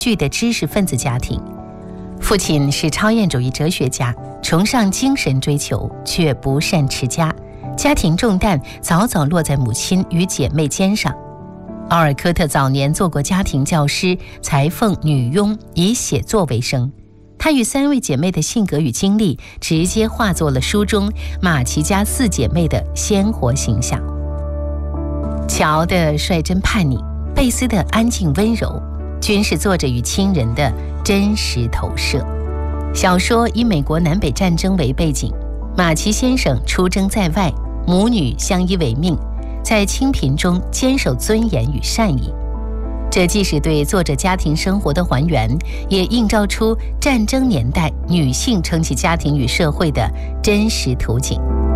具的知识分子家庭。父亲是超验主义哲学家，崇尚精神追求，却不善持家，家庭重担早早落在母亲与姐妹肩上。奥尔科特早年做过家庭教师，裁缝、女佣，以写作为生。他与3位姐妹的性格与经历，直接化作了书中马奇家4姐妹的鲜活形象。乔的率真叛逆，贝斯的安静温柔，均是作者与亲人的真实投射。小说以美国南北战争为背景，马奇先生出征在外，母女相依为命，在清贫中坚守尊严与善意。这既是对作者家庭生活的还原，也映照出战争年代女性撑起家庭与社会的真实图景。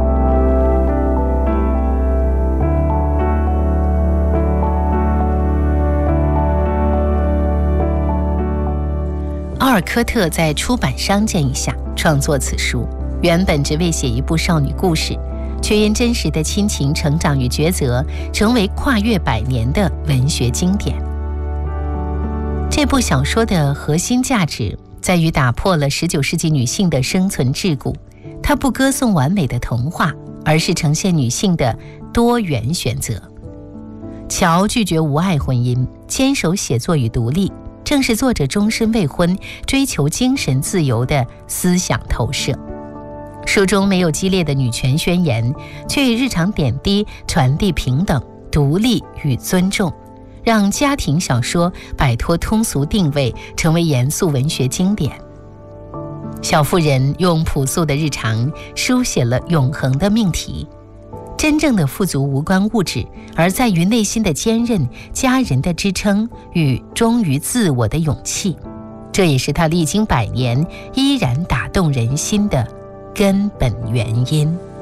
奥尔科特在出版商建议下创作此书，原本只为写一部少女故事，却因真实的亲情成长与抉择，成为跨越100年的文学经典。这部小说的核心价值在于打破了19世纪女性的生存桎梏，它不歌颂完美的童话，而是呈现女性的多元选择。乔拒绝无爱婚姻，坚守写作与独立，正是作者终身未婚、追求精神自由的思想投射。书中没有激烈的女权宣言，却以日常点滴传递平等、独立与尊重，让家庭小说摆脱通俗定位，成为严肃文学经典。小妇人用朴素的日常书写了永恒的命题。真正的富足无关物质，而在于内心的坚韧、家人的支撑与忠于自我的勇气。这也是他历经100年依然打动人心的根本原因。